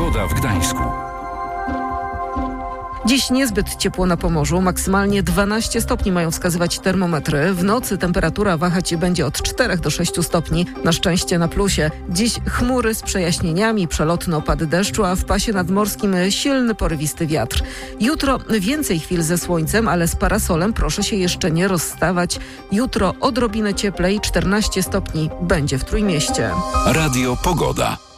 Pogoda w Gdańsku. Dziś niezbyt ciepło na Pomorzu, maksymalnie 12 stopni mają wskazywać termometry. W nocy temperatura wahać będzie od 4 do 6 stopni, na szczęście na plusie. Dziś chmury z przejaśnieniami, przelotny opady deszczu, a w pasie nadmorskim silny porywisty wiatr. Jutro więcej chwil ze słońcem, ale z parasolem proszę się jeszcze nie rozstawać. Jutro odrobinę cieplej, 14 stopni będzie w Trójmieście. Radio Pogoda.